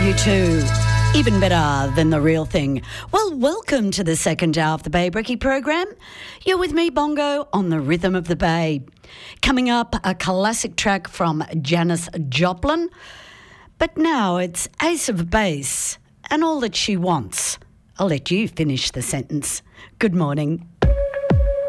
You too. Even better than the real thing. Well, welcome to the second hour of the Bay Brekkie program. You're with me, Bongo, on the Rhythm of the Bay. Coming up, a classic track from Janis Joplin. But now it's Ace of Base and all that she wants. I'll let you finish the sentence. Good morning.